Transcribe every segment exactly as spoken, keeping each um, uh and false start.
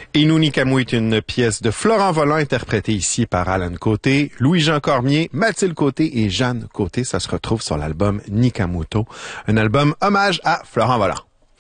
Inounicamou est une pièce de Florent Volant interprétée ici par Alan Côté, Louis-Jean Cormier, Mathilde Côté et Jeanne Côté. Ça se retrouve sur l'album Nikamuto, un album hommage à Florent Volant.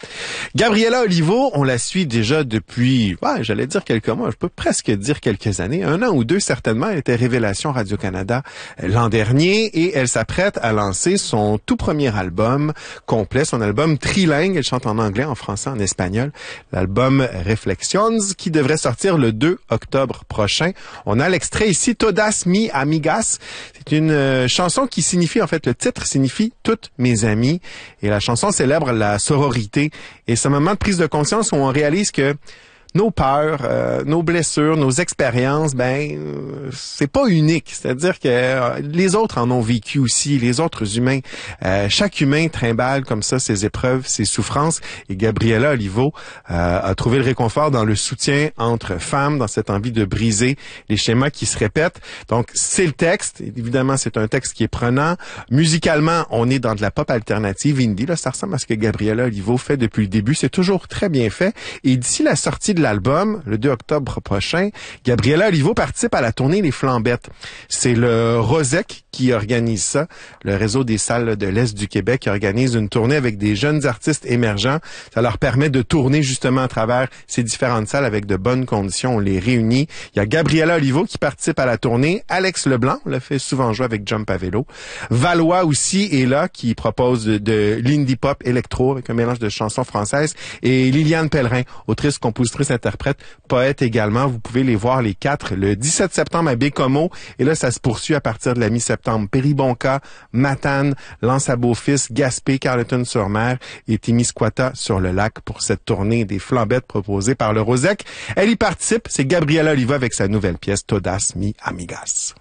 Gabriela Olivo, on la suit déjà depuis, ouais, j'allais dire quelques mois, je peux presque dire quelques années, un an ou deux certainement. Elle était Révélation Radio-Canada l'an dernier et elle s'apprête à lancer son tout premier album complet, son album trilingue. Elle chante en anglais, en français, en espagnol. L'album Reflections qui devrait sortir le deux octobre prochain. On a l'extrait ici, Todas mi amigas. C'est une euh, chanson qui signifie, en fait, le titre signifie Toutes mes amies. Et la chanson célèbre la sororité. Et ce moment de prise de conscience où on réalise que nos peurs, euh, nos blessures, nos expériences, ben euh, c'est pas unique. C'est-à-dire que euh, les autres en ont vécu aussi, les autres humains. Euh, chaque humain trimballe comme ça ses épreuves, ses souffrances. Et Gabriela Olivo euh, a trouvé le réconfort dans le soutien entre femmes, dans cette envie de briser les schémas qui se répètent. Donc c'est le texte. Évidemment, c'est un texte qui est prenant. Musicalement, on est dans de la pop alternative indie. Là, ça ressemble à ce que Gabriela Olivo fait depuis le début. C'est toujours très bien fait. Et d'ici la sortie de l'album, le deux octobre prochain, Gabriela Olivo participe à la tournée Les Flambettes. C'est le Rosec qui organise ça, le réseau des salles de l'Est du Québec qui organise une tournée avec des jeunes artistes émergents. Ça leur permet de tourner justement à travers ces différentes salles avec de bonnes conditions. On les réunit. Il y a Gabriela Olivo qui participe à la tournée. Alex Leblanc, on l'a fait souvent jouer avec Jump à vélo. Valois aussi est là, qui propose de, de l'indie pop électro avec un mélange de chansons françaises. Et Liliane Pellerin, autrice, compositrice, interprète, poète également. Vous pouvez les voir les quatre le dix-sept septembre à Bécomo. Et là, ça se poursuit à partir de la mi-septembre. Péribonka, Matane, Lens-à-Beaufils, Gaspé, Carleton-sur-Mer et Témiscouata sur le lac pour cette tournée des Flambettes proposée par le Rosec. Elle y participe. C'est Gabriela Olivo avec sa nouvelle pièce Todas mi amigas.